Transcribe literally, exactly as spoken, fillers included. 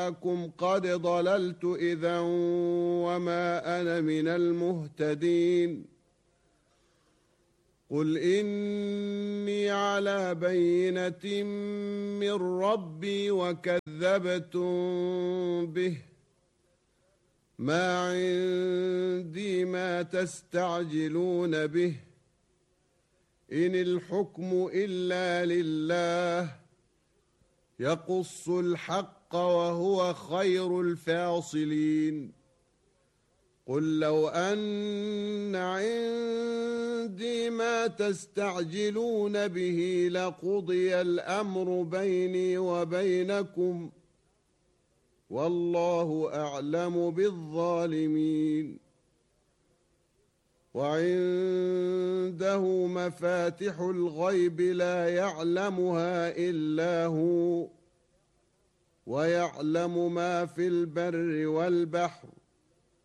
جاءكم قد ضللت إذا وما أنا من المهتدين قل إني على بينة من ربي وكذبتم به ما عندي ما تستعجلون به إن الحكم إلا لله يقص الحق وهو خير الفاصلين قل لو أن عندي ما تستعجلون به لقضي الأمر بيني وبينكم والله أعلم بالظالمين وعنده مفاتح الغيب لا يعلمها إلا هو ويعلم ما في البر والبحر